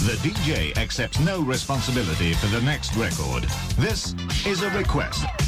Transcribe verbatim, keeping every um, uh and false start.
The D J accepts no responsibility for the next record. This is a request.